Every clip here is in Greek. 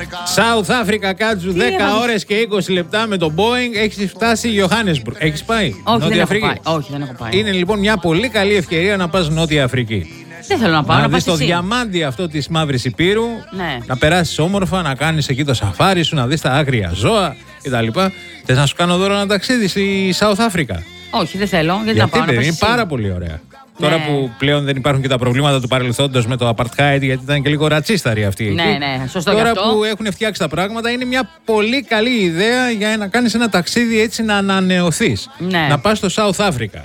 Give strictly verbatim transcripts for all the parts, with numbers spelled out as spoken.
South Africa, κάτσου, δέκα ώρες και είκοσι λεπτά με το Boeing. Έχεις φτάσει Johannesburg. Έχεις πάει? Όχι, Νότια δεν Αφρική. έχω πάει. Όχι, δεν έχω πάει. Είναι λοιπόν μια πολύ καλή ευκαιρία να πας Νότια Αφρική. Δεν θέλω να πάω. Να, να δεις πας το εσύ. διαμάντι αυτό της Μαύρης Υπήρου. Ναι. Να περάσεις όμορφα, να κάνεις εκεί το σαφάρι σου, να δεις τα άγρια ζώα κτλ. Θες να σου κάνω δώρο ένα ταξίδι στη South Africa? Όχι, δεν θέλω. Γιατί, Γιατί να πάω, να παιδί, πας είναι εσύ. πάρα πολύ ωραία. Ναι. Τώρα που πλέον δεν υπάρχουν και τα προβλήματα του παρελθόντος με το apartheid, γιατί ήταν και λίγο ρατσίσταροι αυτοί εκεί. Ναι, ναι, σωστό. Τώρα γι' αυτό. που έχουν φτιάξει τα πράγματα, είναι μια πολύ καλή ιδέα για να κάνεις ένα ταξίδι έτσι να ανανεωθείς. Ναι. Να πας στο South Africa.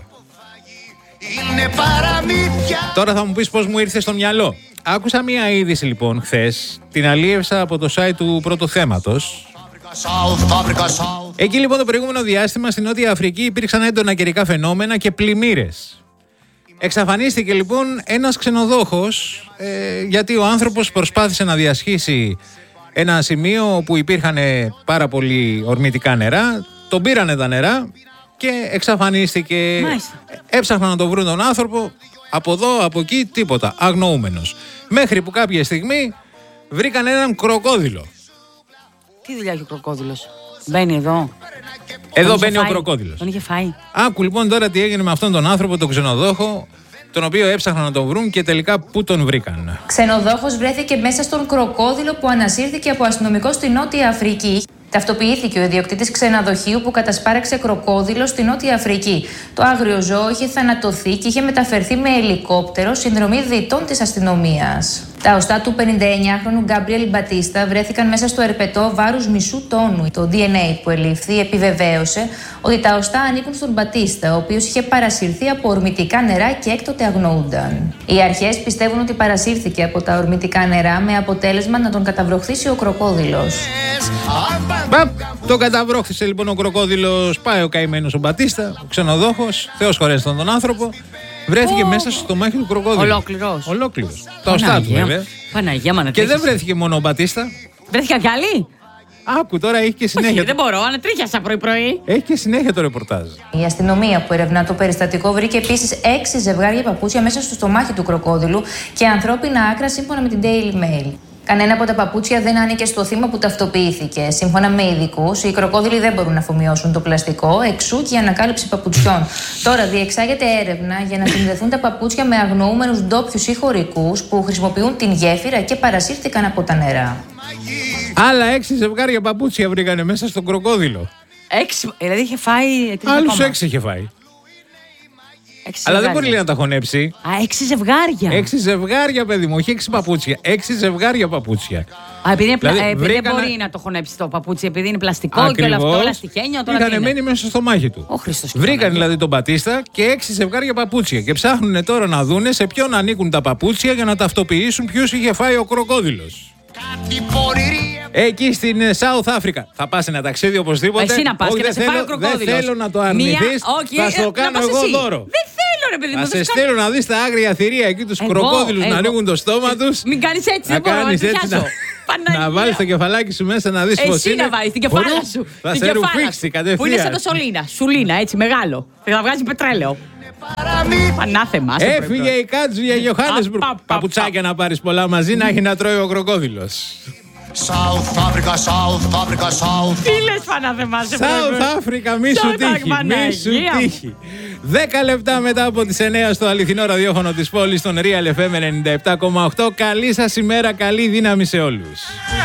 Είναι παραμύθια. Τώρα θα μου πεις πώς μου ήρθε στο μυαλό. Άκουσα μια είδηση λοιπόν χθες, την αλίευσα από το site του πρώτου θέματος. South Africa, South. Εκεί λοιπόν το προηγούμενο διάστημα στην Νότια Αφρική υπήρξαν έντονα καιρικά φαινόμενα και πλημμύρες. Εξαφανίστηκε λοιπόν ένας ξενοδόχος ε, γιατί ο άνθρωπος προσπάθησε να διασχίσει ένα σημείο όπου υπήρχαν πάρα πολύ ορμητικά νερά, τον πήρανε τα νερά και εξαφανίστηκε. Μάλιστα. Έψαχναν να τον βρουν τον άνθρωπο, από εδώ, από εκεί, τίποτα, αγνοούμενος. Μέχρι που κάποια στιγμή βρήκαν έναν κροκόδιλο. Τι δουλειά έχει ο κροκόδιλος? Μπαίνει εδώ. Εδώ Τον είχε μπαίνει ο φάει. κροκόδιλος. Τον είχε φάει. Άκου λοιπόν τώρα τι έγινε με αυτόν τον άνθρωπο, τον ξενοδόχο, τον οποίο έψαχναν να τον βρουν και τελικά πού τον βρήκαν. Ξενοδόχος βρέθηκε μέσα στον κροκόδιλο που ανασύρθηκε από αστυνομικό στη Νότια Αφρική. Ταυτοποιήθηκε ο ιδιοκτήτης ξενοδοχείου που κατασπάραξε κροκόδιλο στη Νότια Αφρική. Το άγριο ζώο είχε θανατωθεί και είχε μεταφερθεί με ελικόπτερο συνδρομή διτών της αστυνομίας. Τα οστά του πενηνταεννιάχρονου Γκάμπριελ Μπατίστα βρέθηκαν μέσα στο ερπετό βάρους μισού τόνου. Το ντι εν έι που ελήφθη επιβεβαίωσε ότι τα οστά ανήκουν στον Μπατίστα, ο οποίος είχε παρασυρθεί από ορμητικά νερά και έκτοτε αγνοούνταν. Οι αρχές πιστεύουν ότι παρασύρθηκε από τα ορμητικά νερά με αποτέλεσμα να τον καταβροχθήσει ο κροκόδιλος. Παπ, το καταβρόχθησε λοιπόν ο κροκόδιλος. Πάει ο καημένος ο Μπατίστα, ο ξενοδόχος, Θεός χωρέστον τον άνθρωπο. Βρέθηκε Oh. μέσα στο στομάχι του κροκόδιλου. Ολόκληρος. Ολόκληρος. Τα οστά του βέβαια. Παναγία μου, Και ανατρίχιασε. δεν βρέθηκε μόνο ο Μπατίστα. Βρέθηκαν κι άλλοι? Άκου τώρα, έχει και Όχι, συνέχεια. δεν μπορώ. Ανατρίχιασα πρωί-πρωί. Έχει και συνέχεια το ρεπορτάζ. Η αστυνομία που ερευνά το περιστατικό βρήκε επίσης έξι ζευγάρια παπούτσια μέσα στο στομάχι του κροκόδιλου και ανθρώπινα άκρα σύμφωνα με την Daily Mail. Κανένα από τα παπούτσια δεν άνοικε στο θύμα που ταυτοποιήθηκε. Σύμφωνα με ειδικούς, οι κροκόδιλοι δεν μπορούν να αφομοιώσουν το πλαστικό, εξού και η ανακάλυψη παπουτσιών. Τώρα διεξάγεται έρευνα για να συνδεθούν τα παπούτσια με αγνοούμενους ντόπιους ή χωρικούς που χρησιμοποιούν την γέφυρα και παρασύρθηκαν από τα νερά. Άλλα έξι ζευγάρια παπούτσια βρήκανε μέσα στον κροκόδιλο. Έξι. Δηλαδή είχε φάει. τρεις Άλλους ακόμα. έξι είχε φάει. Έξι Αλλά δεν ζευγάρια. μπορεί λέει, να τα χωνέψει. Α, έξι ζευγάρια. Έξι ζευγάρια, παιδί μου, όχι έξι παπούτσια. Έξι ζευγάρια παπούτσια. Α, επειδή, είναι πλα... Δηλαδή, ε, επειδή δεν βρήκανα- μπορεί να το χωνέψει το παπούτσι, επειδή είναι πλαστικό και όλο αυτό, όλα στοιχένιο. Τώρα Είχαν τι είναι? μένει μέσα στο στομάχι του. Ο Χριστός και Βρήκαν Παναγία. δηλαδή τον Μπατίστα και έξι ζευγάρια παπούτσια. Και ψάχνουν τώρα να δούνε σε ποιον ανήκουν τα παπούτσια για να ταυτοποιήσουν ποιους είχε φάει ο κροκόδιλος. Κάτι πορειρία. Εκεί στην ε, South Africa. Θα πας ένα ταξίδι οπωσδήποτε. Εσύ να πας Όχι, και να δεν σε φάει ο θέλω- κροκόδιλος. Δεν θέλω να το Μία- αρνηθείς. όχι, Θα ε, σου το να κάνω πας εγώ εσύ. δώρο. Δεν θέλω, ρε παιδί μου. Θα θα σε σου κάνω- στείλω να δεις τα άγρια θηρία εκεί τους Εγώ, κροκόδιλους να εγώ. ανοίγουν το στόμα τους. Μην κάνεις έτσι, Να δεν μπορώ να κάνεις τη έτσι, πιάσω. να- Παναγία. να βάλεις το κεφαλάκι σου μέσα να δεις πώς Εσύ είναι. να βάλεις την κεφάλα Μπορώ. σου. Θα την σε κεφάλα ρουφήξει σου, κατευθείαν. Που είναι σαν το σωλήνα. Σουλίνα, έτσι μεγάλο. Και θα βγάζει πετρέλαιο. Πανάθεμα. σε Έφυγε πρωί-πρωί. η Κάτζου για Johannesburg. Πα, πα, πα, Παπουτσάκια να πάρεις πολλά μαζί, να έχει να τρώει ο κροκόδιλος. South Africa, South Africa, South. Τι λες Πανάθεμα, σε πρωί-πρωί. South Africa, μη σου South τύχει. Africa, Μη σου Παναγία μου. τύχει. Δέκα λεπτά μετά από τις εννιά στο αληθινό ραδιόφωνο της πόλης, στον Real εφ εμ ενενήντα επτά κόμμα οκτώ. Καλή σας ημέρα, καλή δύναμη σε όλους.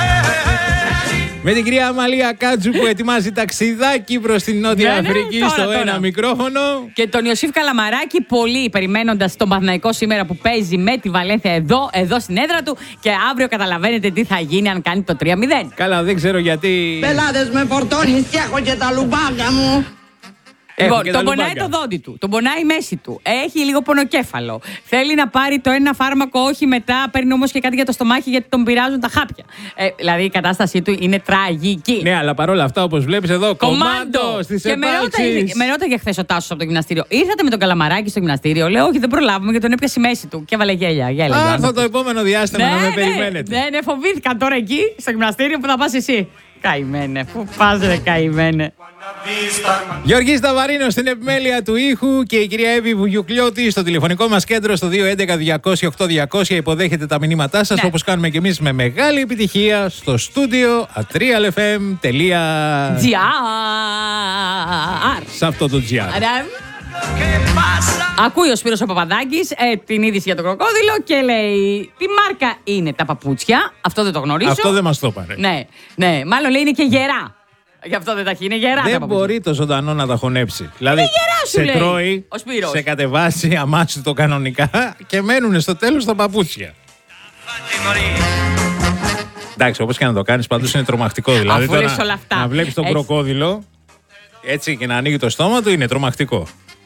Με την κυρία Αμαλία Κάτζου που ετοιμάζει ταξιδάκι προς την Νότια Ναι, ναι, Αφρική τώρα, στο τώρα. ένα μικρόφωνο. Και τον Ιωσήφ Καλαμαράκη, πολύ περιμένοντας τον Παναθηναϊκό σήμερα που παίζει με τη Βαλένθια εδώ, εδώ στην έδρα του. Και αύριο καταλαβαίνετε τι θα γίνει αν κάνει το τρία μηδέν. Καλά, δεν ξέρω γιατί. Πελάτες με φορτώνεις και έχω και τα λουμπάγκα μου. Έχω Λοιπόν, και τα τον πονάει λουμπάκια. το δόντι του, τον πονάει η μέση του. Έχει λίγο πονοκέφαλο. Θέλει να πάρει το ένα φάρμακο, όχι μετά. Παίρνει όμως και κάτι για το στομάχι γιατί τον πειράζουν τα χάπια. Ε, δηλαδή η κατάστασή του είναι τραγική. Ναι, αλλά παρόλα αυτά, όπως βλέπεις εδώ, Κομάντο! κομμάντο στις Και με ρώταγε, επάλξεις. με ρώταγε χθε ο Τάσος από το γυμναστήριο. Ήρθατε με τον Καλαμαράκη στο γυμναστήριο. Λέω, όχι, δεν προλάβουμε γιατί τον έπιασε η μέση του. Και έβαλε γέλια. γέλια Α, έρθω το επόμενο διάστημα να με περιμένετε. Ναι, ναι, φοβήθηκαν τώρα εκεί στο γυμναστήριο που θα πας εσύ. Καημένε, πού πας ρε καημένε. Γιώργης Σταβαρίνος στην επιμέλεια του ήχου και η κυρία Εύη Βουγιουκλιώτη στο τηλεφωνικό μας κέντρο στο δύο έντεκα διακόσια οκτώ διακόσια υποδέχεται τα μηνύματά σας, ναι, όπως κάνουμε και εμείς με μεγάλη επιτυχία στο στούντιο ατριάλ εφ εμ τελεία τζι άρ. Σε αυτό το τζι άρ. Ακούει ο Σπύρος ο Παπαδάκης ε, την είδηση για το κροκόδιλο και λέει τι μάρκα είναι τα παπούτσια. Αυτό δεν το γνωρίζω. Αυτό δεν μας το πάρε. Ναι, ναι, μάλλον λέει είναι και γερά. Γι' αυτό δεν τα έχει, είναι γερά. Δεν μπορεί το ζωντανό να τα χωνέψει. Δηλαδή, γερά, σε λέει, τρώει, σε κατεβάσει, αμάσει το κανονικά και μένουν στο τέλος τα παπούτσια. Εντάξει, όπως και να το κάνεις, πάντως είναι τρομακτικό. Δηλαδή, αφού λες όλα αυτά. Να βλέπεις τον κροκόδιλο έτσι και να ανοίγει το στόμα του είναι τρομακτικό.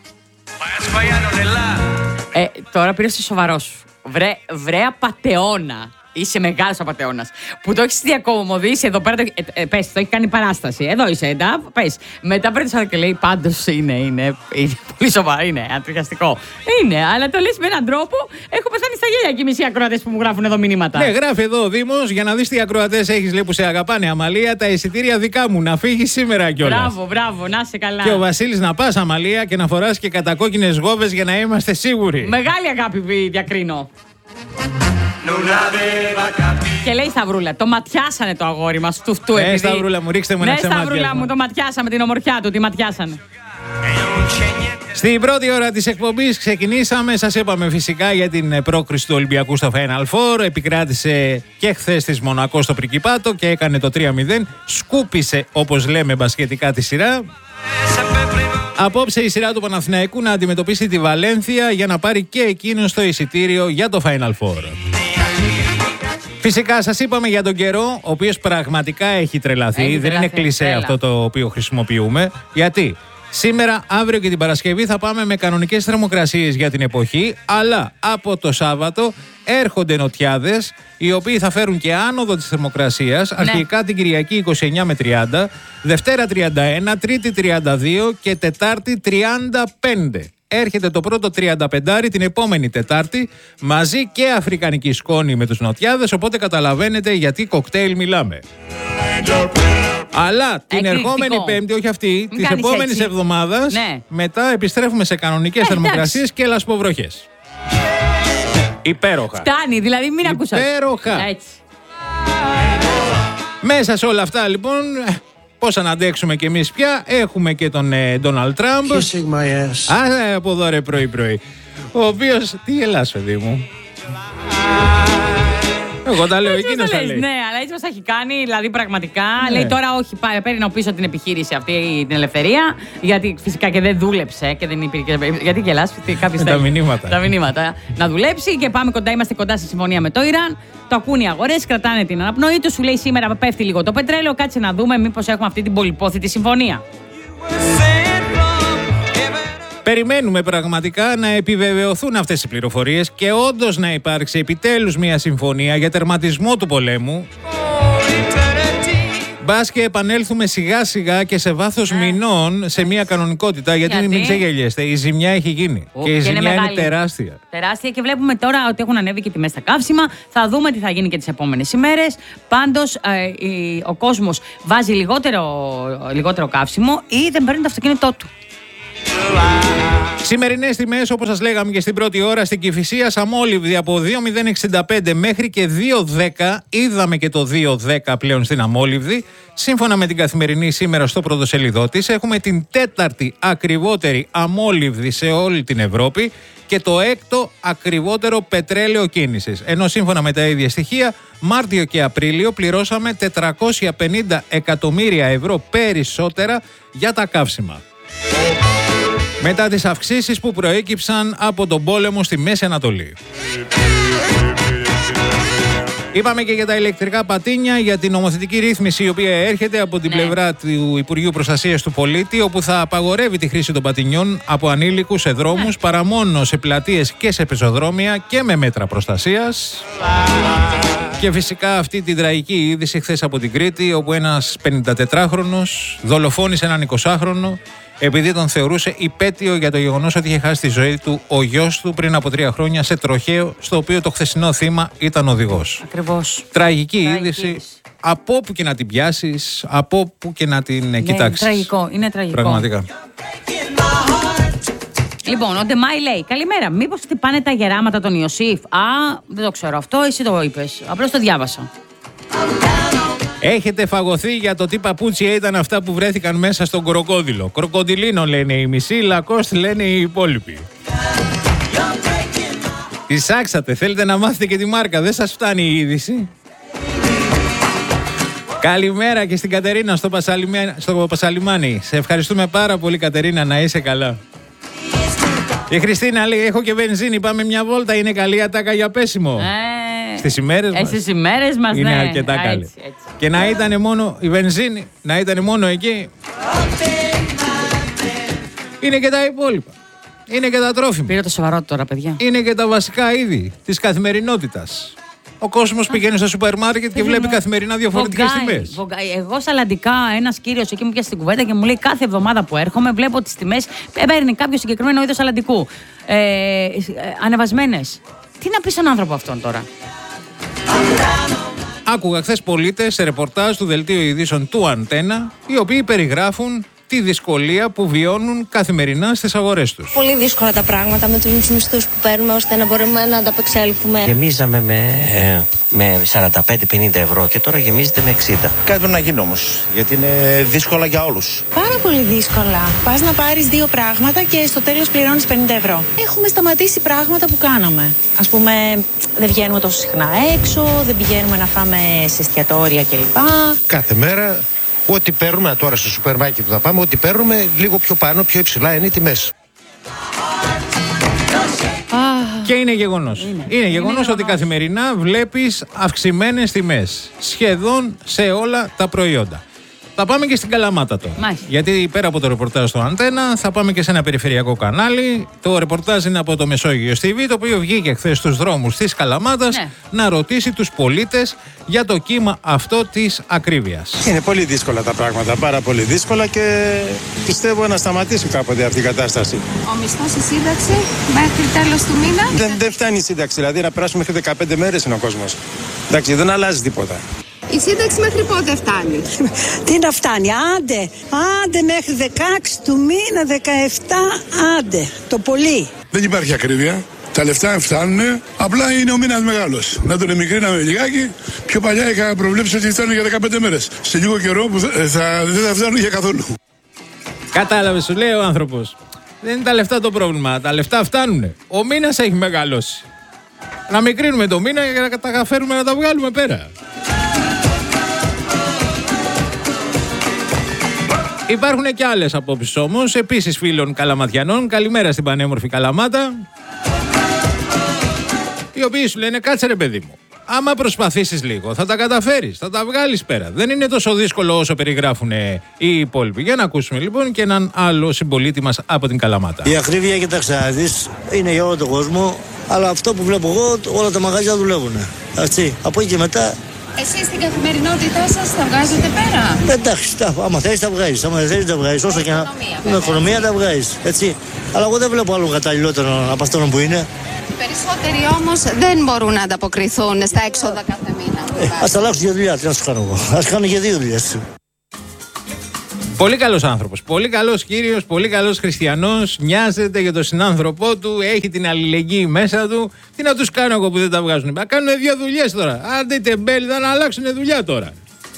Ε, τώρα πήρε στο σοβαρό σου. Βρε, βρε απατεώνα. Είσαι μεγάλος απατεώνας. Που το έχεις διακομωδήσει εδώ πέρα. Ε, ε, πες, το έχει κάνει παράσταση. Εδώ είσαι, εντά. Πες. Μετά παίρνει το και λέει πάντως είναι, είναι, είναι πολύ σοβαρό. Είναι αντριχιαστικό. Είναι, αλλά το λες με έναν τρόπο. Έχω πεθάνει στα γέλια και οι μισοί ακροατές που μου γράφουν εδώ μηνύματα. Ναι, γράφει εδώ ο Δήμος για να δεις τι ακροατές έχεις, λέει, που σε αγαπάνε. Αμαλία, τα εισιτήρια δικά μου. Να φύγεις σήμερα κιόλας. Μπράβο, μπράβο, να είσαι καλά. Και ο Βασίλης να πας, Αμαλία, και να φοράς και κατακόκκινες γόβες για να είμαστε σίγουροι. Μεγάλη αγάπη διακρίνω. Και λέει Σταυρούλα, το ματιάσανε το αγόρι μας του φτού. Ε, Σταυρούλα μου, ρίξτε μου ένα ναι, ξεμάτια. Σταυρούλα μου, το ματιάσαμε την ομορφιά του, τη ματιάσανε. Στην πρώτη ώρα της εκπομπής ξεκινήσαμε, σας είπαμε φυσικά για την πρόκριση του Ολυμπιακού στο Final Four. Επικράτησε και χθες της Μονακό στο Πρικιπάτο και έκανε το τρία μηδέν. Σκούπισε, όπως λέμε μπασκετικά, τη σειρά. Απόψε η σειρά του Παναθηναϊκού να αντιμετωπίσει τη Βαλένθια για να πάρει και εκείνο το εισιτήριο για το Final Four. Φυσικά σας είπαμε για τον καιρό, ο οποίος πραγματικά έχει τρελαθεί. Έχει Δεν τρελαθεί, είναι κλισέ τρέλα. αυτό το οποίο χρησιμοποιούμε. Γιατί σήμερα, αύριο και την Παρασκευή θα πάμε με κανονικές θερμοκρασίες για την εποχή, αλλά από το Σάββατο έρχονται νοτιάδες, οι οποίοι θα φέρουν και άνοδο της θερμοκρασίας, ναι, αρχικά την Κυριακή είκοσι εννιά με τριάντα, Δευτέρα τριάντα ένα, Τρίτη τριάντα δύο και Τετάρτη τριάντα πέντε. Έρχεται το πρώτο τριάντα πέντε την επόμενη Τετάρτη, μαζί και αφρικανική σκόνη με τους νοτιάδες, οπότε καταλαβαίνετε γιατί κοκτέιλ μιλάμε. Αλλά την εκρηκτικό. ερχόμενη Πέμπτη, όχι αυτή, της επόμενης εβδομάδας, ναι, μετά επιστρέφουμε σε κανονικές ε, θερμοκρασίες και λασποβροχές. Υπέροχα. Φτάνει, δηλαδή μην ακούσατε. Υπέροχα. Έτσι. Μέσα σε όλα αυτά λοιπόν, πώς να αντέξουμε κι εμείς πια, έχουμε και τον Ντόναλντ Τραμπ. Α, από εδώ ρε πρωί πρωί. Ο οποίος, τι γελάς παιδί μου. Εγώ τα λέω, εκείνος τα λέει. Ναι, αλλά έτσι μας έχει κάνει, δηλαδή πραγματικά. Ναι. Λέει τώρα όχι, παίρνω πίσω την επιχείρηση αυτή, την ελευθερία, γιατί φυσικά και δεν δούλεψε και δεν υπήρχε. Γιατί γελάς, κάποιες τα μηνύματα. Τα μηνύματα. Να δουλέψει και πάμε κοντά, είμαστε κοντά στη συμφωνία με το Ιράν. Το ακούν οι αγορές, κρατάνε την αναπνοή του. Σου λέει σήμερα πέφτει λίγο το πετρέλαιο, κάτσε να δούμε μήπως έχουμε αυτή την πολυπόθητη συμφωνία. Περιμένουμε πραγματικά να επιβεβαιωθούν αυτές οι πληροφορίες και όντως να υπάρξει επιτέλους μια συμφωνία για τερματισμό του πολέμου. Μπας και επανέλθουμε σιγά σιγά και σε βάθος μηνών σε μια κανονικότητα, γιατί, γιατί? μην ξεγελιέστε, η ζημιά έχει γίνει. Ο, και η και ζημιά είναι, είναι τεράστια. Τεράστια και βλέπουμε τώρα ότι έχουν ανέβει και τιμές στα καύσιμα. Θα δούμε τι θα γίνει και τις επόμενες ημέρες. Πάντως ε, η, ο κόσμος βάζει λιγότερο, λιγότερο καύσιμο ή δεν παίρνει το αυτοκίνητό του. Σημερινές τιμές, όπως σας λέγαμε και στην πρώτη ώρα, στην Κηφισία αμόλυβδη από δύο μηδέν εξήντα πέντε μέχρι και δύο δέκα. Είδαμε και το δύο δέκα πλέον στην αμόλυβδη. Σύμφωνα με την Καθημερινή σήμερα στο πρωτοσέλιδό της, έχουμε την τέταρτη ακριβότερη αμόλυβδη σε όλη την Ευρώπη και το έκτο ακριβότερο πετρέλαιο κίνησης. Ενώ σύμφωνα με τα ίδια στοιχεία, Μάρτιο και Απρίλιο πληρώσαμε τετρακόσια πενήντα εκατομμύρια ευρώ περισσότερα για τα καύσιμα. Μετά τις αυξήσεις που προέκυψαν από τον πόλεμο στη Μέση Ανατολή. Είπαμε και για τα ηλεκτρικά πατίνια, για την νομοθετική ρύθμιση η οποία έρχεται από την ναι. πλευρά του Υπουργείου Προστασίας του Πολίτη, όπου θα απαγορεύει τη χρήση των πατινιών από ανήλικους σε δρόμους, ναι. παρά μόνο σε πλατείες και σε πεζοδρόμια και με μέτρα προστασίας. Και φυσικά αυτή την τραγική είδηση χθες από την Κρήτη, όπου ένας πενηντατετράχρονος δολοφόνησε έναν εικοσάχρονο, επειδή τον θεωρούσε υπέτειο για το γεγονός ότι είχε χάσει τη ζωή του ο γιος του πριν από τρία χρόνια σε τροχαίο, στο οποίο το χθεσινό θύμα ήταν οδηγός. Ακριβώς. Τραγική, Τραγική είδηση. Από όπου και να την πιάσεις, από όπου και να την ναι, κοιτάξεις. Τραγικό, είναι τραγικό. Πραγματικά. Λοιπόν, ο Ντεμάη λέει: καλημέρα. Μήπως χτυπάνε τα γεράματα των Ιωσήφ? Α, δεν το ξέρω αυτό, εσύ το είπες. Απλώς το διάβασα. Έχετε φαγωθεί για το τι παπούτσια ήταν αυτά που βρέθηκαν μέσα στον κροκόδιλο. Κροκοντιλίνο λένε οι μισοί, Λακόστ λένε οι υπόλοιποι. Τη σάξατε, θέλετε να μάθετε και τη μάρκα, δεν σας φτάνει η είδηση. Καλημέρα και στην Κατερίνα στο, στο Πασαλιμάνι. Σε ευχαριστούμε πάρα πολύ, Κατερίνα, να είσαι καλά. Η Χριστίνα λέει: έχω και βενζίνη, πάμε μια βόλτα, είναι καλή ατάκα για πέσιμο. Ε, Στις ημέρες μας. Στις ημέρες μας, είναι ναι. αρκετά Α, καλή. έτσι, έτσι. Και να ήταν μόνο η βενζίνη, να ήταν μόνο εκεί. Είναι και τα υπόλοιπα. Είναι και τα τρόφιμα. Πήρε το σοβαρό τώρα, παιδιά. Είναι και τα βασικά είδη της καθημερινότητας. Ο κόσμος πηγαίνει στο σούπερ μάρκετ και βλέπει καθημερινά διαφορετικές τιμές. Εγώ σαλαντικά, ένας κύριος εκεί μου πιάσει την κουβέντα και μου λέει: κάθε εβδομάδα που έρχομαι, βλέπω τις τιμές. Παίρνει κάποιο συγκεκριμένο είδος σαλαντικού. Ε, ε, ανεβασμένες. Τι να πει στον άνθρωπο αυτόν τώρα? Άκουγα χθες πολίτες σε ρεπορτάζ του δελτίου ειδήσεων του Αντένα, οι οποίοι περιγράφουν τη δυσκολία που βιώνουν καθημερινά στις αγορές τους. Πολύ δύσκολα τα πράγματα με τους μισθούς που παίρνουμε, ώστε να μπορούμε να ανταπεξέλθουμε. Γεμίζαμε με, ε, με σαράντα πέντε πενήντα ευρώ και τώρα γεμίζεται με εξήντα. Κάτι πρέπει να γίνει όμως, γιατί είναι δύσκολα για όλους. Πάρα πολύ δύσκολα. Πας να πάρεις δύο πράγματα και στο τέλος πληρώνεις πενήντα ευρώ. Έχουμε σταματήσει πράγματα που κάναμε. Ας πούμε, δεν βγαίνουμε τόσο συχνά έξω, δεν πηγαίνουμε να φάμε σε εστιατόρια κλπ. Κάθε μέρα, ό,τι παίρνουμε τώρα στο σούπερ μάρκετ που θα πάμε, ό,τι παίρνουμε λίγο πιο πάνω, πιο υψηλά είναι οι τιμές. Και είναι γεγονός. Είναι, είναι γεγονός ότι καθημερινά βλέπεις αυξημένες τιμές σχεδόν σε όλα τα προϊόντα. Θα πάμε και στην Καλαμάτα τώρα. Μάλιστα. Γιατί πέρα από το ρεπορτάζ στο Αντένα, θα πάμε και σε ένα περιφερειακό κανάλι. Το ρεπορτάζ είναι από το Μεσόγειος τι βι, το οποίο βγήκε χθες στους δρόμους της Καλαμάτας, ναι, να ρωτήσει τους πολίτες για το κύμα αυτό της ακρίβειας. Είναι πολύ δύσκολα τα πράγματα, πάρα πολύ δύσκολα και πιστεύω να σταματήσει κάποτε αυτή η κατάσταση. Ο μισθός, η σύνταξη μέχρι τέλος του μήνα. Δεν, δεν φτάνει η σύνταξη, δηλαδή να περάσουμε μέχρι δεκαπέντε μέρες είναι ο κόσμος. Εντάξει, δεν αλλάζει τίποτα. Η σύνταξη μέχρι πότε φτάνει? Τι να φτάνει, άντε, άντε μέχρι δεκαέξι του μήνα, δεκαεπτά, άντε, το πολύ. Δεν υπάρχει ακρίβεια. Τα λεφτά φτάνουν, απλά είναι ο μήνας μεγάλος. Να τον εμικρίναμε λιγάκι. Πιο παλιά είχα προβλέψει ότι φτάνουν για δεκαπέντε μέρες. Σε λίγο καιρό που θα, θα, δεν θα φτάνουν για καθόλου. Κατάλαβε, σου λέει ο άνθρωπος. Δεν είναι τα λεφτά το πρόβλημα. Τα λεφτά φτάνουν. Ο μήνας έχει μεγαλώσει. Να μικρύνουμε το μήνα για να τα καταφέρουμε να τα βγάλουμε πέρα. Υπάρχουν και άλλες απόψεις όμως, επίσης φίλων καλαματιανών. Καλημέρα στην πανέμορφη Καλαμάτα. Οι οποίοι σου λένε: κάτσε ρε παιδί μου, άμα προσπαθήσεις λίγο θα τα καταφέρεις, θα τα βγάλεις πέρα. Δεν είναι τόσο δύσκολο όσο περιγράφουν οι υπόλοιποι. Για να ακούσουμε λοιπόν και έναν άλλο συμπολίτη μας από την Καλαμάτα. Η ακρίβεια, κοιτάξτε να δεις, είναι για όλο τον κόσμο, αλλά αυτό που βλέπω εγώ, όλα τα μαγαζιά δουλεύουν. Έτσι, από εκεί και μετά. Εσείς στην καθημερινότητά σας τα βγάζετε πέρα? Εντάξει, τα, άμα θέλεις τα βγάζεις, άμα δεν θέλεις τα βγάζεις, όσο και να... Με οικονομία τα βγάζεις, έτσι. Αλλά εγώ δεν βλέπω άλλο καταλληλότερο από αυτόν που είναι. Οι περισσότεροι όμως δεν μπορούν να ανταποκριθούν στα έξοδα κάθε μήνα. Ε, ας αλλάξουν για δουλειά, τι να σου κάνω εγώ. Ας κάνω και δύο δουλειές. Πολύ καλός άνθρωπος, πολύ καλός κύριος, πολύ καλός χριστιανός, νοιάζεται για τον συνάνθρωπό του, έχει την αλληλεγγύη μέσα του. Τι να τους κάνω εγώ που δεν τα βγάζουν? Να κάνουν δύο δουλειές τώρα. Άντε τεμπέληδα να αλλάξουν δουλειά τώρα.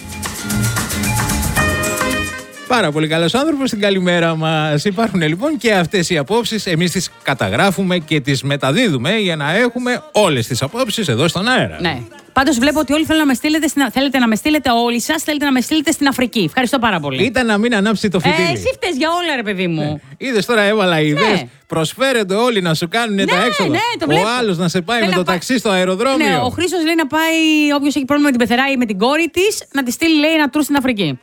Πάρα πολύ καλός άνθρωπος, την καλημέρα μας. Υπάρχουν λοιπόν και αυτές οι απόψεις, εμείς τις καταγράφουμε και τις μεταδίδουμε για να έχουμε όλες τις απόψεις εδώ στον αέρα. Ναι. Πάντως βλέπω ότι όλοι θέλετε να με στείλετε, στην... θέλετε να με στείλετε όλοι σας, θέλετε να με στείλετε στην Αφρική. Ευχαριστώ πάρα πολύ. Ήταν να μην ανάψει το φυτίλι. Ε, εσύ φταίς για όλα ρε παιδί μου. Ναι. Είδες τώρα, έβαλα ιδέες. Ναι. Προσφέρετε όλοι να σου κάνουν ναι, τα έξοδα. Ναι, το ο άλλος να σε πάει Θέλει με το πά... ταξί στο αεροδρόμιο. Ναι, ο Χρήστος λέει να πάει, όποιος έχει πρόβλημα με την πεθερά ή με την κόρη της, να τη στείλει λέει ένα τουρ στην Αφρική.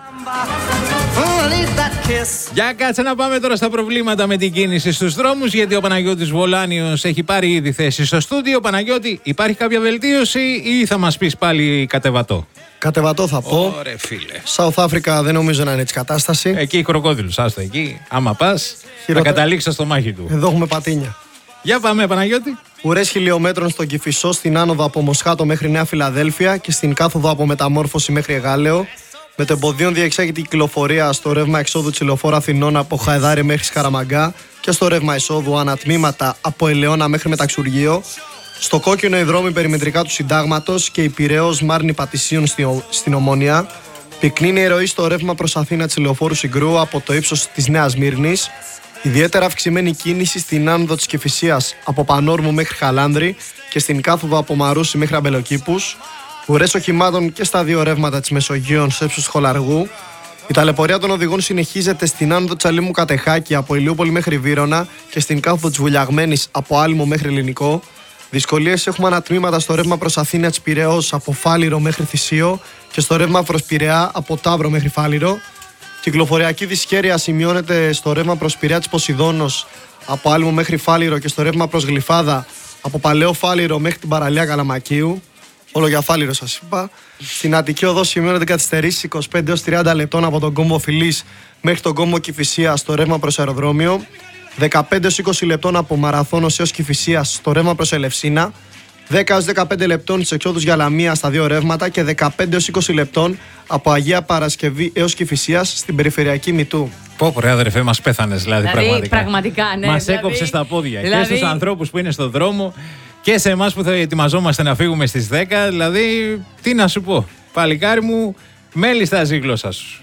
Για κάτσε να πάμε τώρα στα προβλήματα με την κίνηση στους δρόμους, γιατί ο Παναγιώτης Βολάνιος έχει πάρει ήδη θέση στο στούντιο. Παναγιώτη, υπάρχει κάποια βελτίωση ή θα μας πεις πάλι κατεβατό? Κατεβατό θα πω. Ωραία, φίλε. South Africa δεν νομίζω να είναι έτσι κατάσταση. Εκεί οι κροκόδιλους, άστο εκεί. Άμα πας, θα καταλήξει στο μάχη του. Εδώ έχουμε πατίνια. Για πάμε, Παναγιώτη. Ουρές χιλιόμετρων στον Κηφισό, στην άνοδο από Μοσχάτο μέχρι Νέα Φιλαδέλφια και στην κάθοδο από Μεταμόρφωση μέχρι Εγάλεο. Με το εμποδίον διεξάγεται η κυκλοφορία στο ρεύμα εξόδου της Λεωφόρου Αθηνών από Χαϊδάρι μέχρι Σκαραμαγκά και στο ρεύμα εισόδου ανατμήματα από Ελαιώνα μέχρι Μεταξουργείο. Στο κόκκινο οι δρόμοι περιμετρικά του Συντάγματος και η Πειραιώς Μάρνη Πατησίων στην Ομόνια. Πυκνή είναι η ροή στο ρεύμα προς Αθήνα της Λεωφόρου Συγκρού από το ύψος της Νέας Μύρνης. Ιδιαίτερα αυξημένη κίνηση στην άνοδο της Κηφισίας από Πανόρμου μέχρι Χαλάνδρη και στην κάθοδο από Μαρούσι μέχρι Αμπελοκήπους. Ουρές οχημάτων και στα δύο ρεύματα της Μεσογείων σε ύψος Χολαργού. Η ταλαιπωρία των οδηγών συνεχίζεται στην άνοδο της Αλήμου Κατεχάκη από Ηλιούπολη μέχρι Βύρωνα και στην κάθοδο της Βουλιαγμένης από Άλυμο μέχρι Ελληνικό. Δυσκολίες έχουμε ανατμήματα στο ρεύμα προς Αθήνα της Πειραιώς από Φάληρο μέχρι Θησίο και στο ρεύμα προς Πειραιά από Ταύρο μέχρι Φάληρο. Κυκλοφοριακή δυσχέρεια σημειώνεται στο ρεύμα προς Πειραιά της Ποσειδώνος από Άλυμο μέχρι Φάληρο και στο ρεύμα προς Γλυφάδα από Παλαιό Φάληρο μέχρι την παραλία Καλαμακίου. Όλο για Φάληρο σας είπα. Στην Αττική Οδό σημειώνεται καθυστερήσεις είκοσι πέντε έως τριάντα λεπτών από τον κόμβο Φιλής μέχρι τον κόμβο Κηφισίας στο ρεύμα προς αεροδρόμιο. δεκαπέντε έως είκοσι λεπτών από Μαραθώνος έως Κηφισίας στο ρεύμα προς Ελευσίνα. δέκα έως δεκαπέντε λεπτών στις εξόδους για Λαμία στα δύο ρεύματα και δεκαπέντε έως είκοσι λεπτών από Αγία Παρασκευή έως Κηφισίας στην περιφερειακή Μητού. Πω, ρε αδερφέ, μας πέθανες δηλαδή, δηλαδή πραγματικά. πραγματικά ναι, μας δηλαδή, έκοψες τα πόδια. Δηλαδή... Και στους ανθρώπους που είναι στον δρόμο και σε εμάς που θα ετοιμαζόμαστε να φύγουμε στις δέκα. Δηλαδή, τι να σου πω. Παλικάρι μου, μέλη στάζει η γλώσσα σου.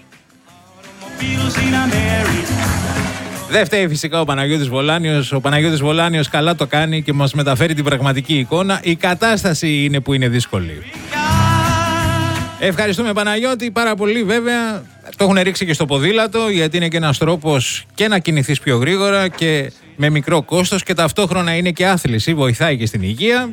Δεν φταίει φυσικά ο Παναγιώτης Βολάνιος. Ο Παναγιώτης Βολάνιος καλά το κάνει και μας μεταφέρει την πραγματική εικόνα. Η κατάσταση είναι που είναι δύσκολη. Ευχαριστούμε, Παναγιώτη, πάρα πολύ. Βέβαια, το έχουν ρίξει και στο ποδήλατο, γιατί είναι και ένας τρόπος και να κινηθείς πιο γρήγορα και με μικρό κόστος και ταυτόχρονα είναι και άθληση, βοηθάει και στην υγεία.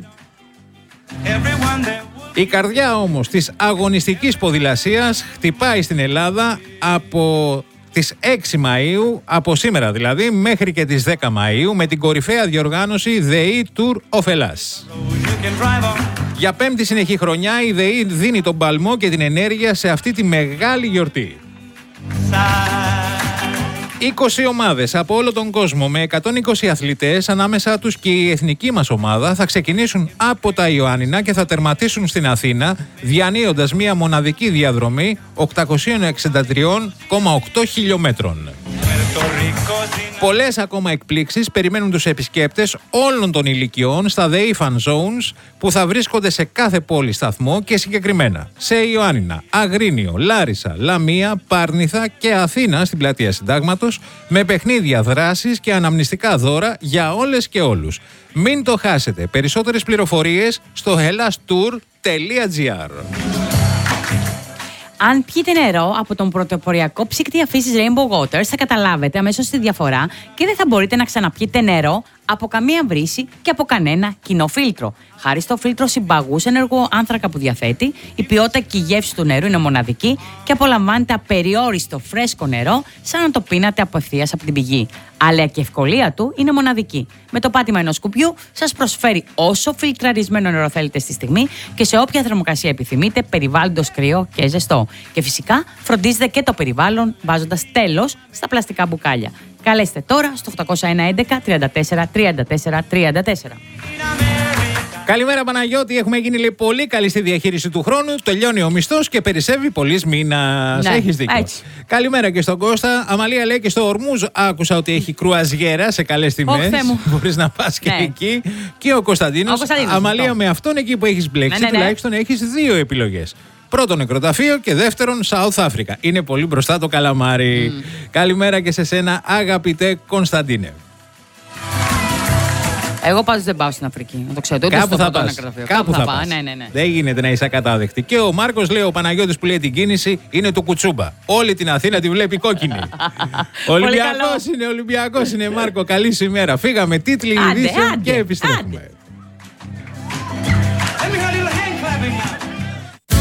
Η καρδιά όμως της αγωνιστικής ποδηλασίας χτυπάει στην Ελλάδα από τις έξι Μαΐου, από σήμερα δηλαδή, μέχρι και τις δέκα Μαΐου, με την κορυφαία διοργάνωση ΔΕΗ Tour of Hellas. Για πέμπτη συνεχή χρονιά η ΔΕΗ δίνει τον παλμό και την ενέργεια σε αυτή τη μεγάλη γιορτή. είκοσι ομάδες από όλο τον κόσμο με εκατόν είκοσι αθλητές, ανάμεσα τους και η εθνική μας ομάδα, θα ξεκινήσουν από τα Ιωάννινα και θα τερματίσουν στην Αθήνα, διανύοντας μια μοναδική διαδρομή οκτακόσια εξήντα τρία κόμμα οκτώ χιλιόμετρων. Πολλές ακόμα εκπλήξεις περιμένουν τους επισκέπτες όλων των ηλικιών στα ΔΕΗ Fan Zones που θα βρίσκονται σε κάθε πόλη σταθμό και συγκεκριμένα σε Ιωάννινα, Αγρίνιο, Λάρισα, Λαμία, Πάρνηθα και Αθήνα στην πλατεία Συντάγματος, με παιχνίδια, δράσεις και αναμνηστικά δώρα για όλες και όλους. Μην το χάσετε. Περισσότερες πληροφορίες στο hellas tour τελεία gr. Αν πιείτε νερό από τον πρωτοποριακό ψύκτη αφήσης Rainbow Waters, θα καταλάβετε αμέσως τη διαφορά και δεν θα μπορείτε να ξαναπιείτε νερό από καμία βρύση και από κανένα κοινό φίλτρο. Χάρη στο φίλτρο συμπαγούς ενεργό άνθρακα που διαθέτει, η ποιότητα και η γεύση του νερού είναι μοναδική και απολαμβάνετε απεριόριστο φρέσκο νερό σαν να το πίνατε απευθείας από την πηγή. Αλλά και η ευκολία του είναι μοναδική. Με το πάτημα ενός κουμπιού σας προσφέρει όσο φιλτραρισμένο νερό θέλετε στη στιγμή και σε όποια θερμοκρασία επιθυμείτε, περιβάλλοντος κρύο και ζεστό. Και φυσικά φροντίζετε και το περιβάλλον βάζοντας τέλος στα πλαστικά μπουκάλια. Καλέστε τώρα στο οκτώ ένα ένα τριάντα τέσσερα τριάντα τέσσερα τριάντα τέσσερα. Καλημέρα, Παναγιώτη. Έχουμε γίνει λέει, πολύ καλή στη διαχείριση του χρόνου. Τελειώνει ο μισθός και περισσεύει πολλής μήνας. Ναι, έχεις δίκιο. έτσι. Καλημέρα και στον Κώστα. Αμαλία λέει και στο Ορμούζ άκουσα ότι έχει κρουαζιέρα σε καλές τιμές. Μπορείς να πας και ναι. εκεί. Και ο Κωνσταντίνος. Ο Κωνσταντίνος Αμαλία, αυτό. με αυτόν εκεί που έχεις μπλέξει, ναι, ναι, ναι. τουλάχιστον έχεις δύο επιλογές. Πρώτον νεκροταφείο και δεύτερον South Africa. Είναι πολύ μπροστά το καλαμάρι. Mm. Καλημέρα και σε σένα, αγαπητέ Κωνσταντίνε. Εγώ πάντως δεν πάω στην Αφρική. Να το ξέρετε. Κάπου θα πας. Κάπου, Κάπου θα, θα πάω. πας. Ναι, ναι, ναι. Δεν γίνεται να είσαι ακατάδεκτη. Και ο Μάρκος λέει: ο Παναγιώτης που λέει την κίνηση είναι του Κουτσούμπα. Όλη την Αθήνα τη βλέπει κόκκινη. Ολυμπιακός είναι, Ολυμπιακός είναι, Μάρκο. Καλή ημέρα. Φύγαμε, τίτλοι ειδήσεων και επιστρέφουμε. Άντε.